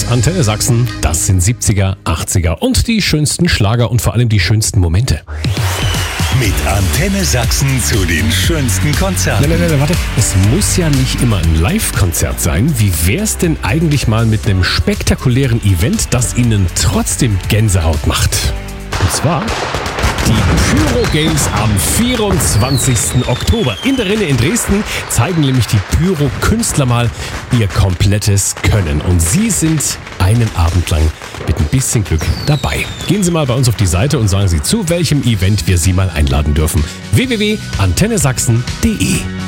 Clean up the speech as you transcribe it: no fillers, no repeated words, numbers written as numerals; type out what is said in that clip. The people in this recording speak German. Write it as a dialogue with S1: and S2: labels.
S1: Antenne Sachsen, das sind 70er, 80er und die schönsten Schlager und vor allem die schönsten Momente.
S2: Mit Antenne Sachsen zu den schönsten Konzerten.
S1: Nein, warte. Es muss ja nicht immer ein Live-Konzert sein. Wie wär's denn eigentlich mal mit einem spektakulären Event, das Ihnen trotzdem Gänsehaut macht? Und zwar die Pyro Games am 24. Oktober. In der Rinne in Dresden zeigen nämlich die Pyro-Künstler mal ihr komplettes Können. Und Sie sind einen Abend lang mit ein bisschen Glück dabei. Gehen Sie mal bei uns auf die Seite und sagen Sie, zu welchem Event wir Sie mal einladen dürfen. www.antennesachsen.de